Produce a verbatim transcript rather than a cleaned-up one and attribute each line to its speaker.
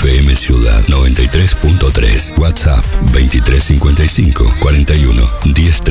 Speaker 1: F M Ciudad noventa y tres punto tres. WhatsApp veintitrés cincuenta y cinco cuarenta y uno diez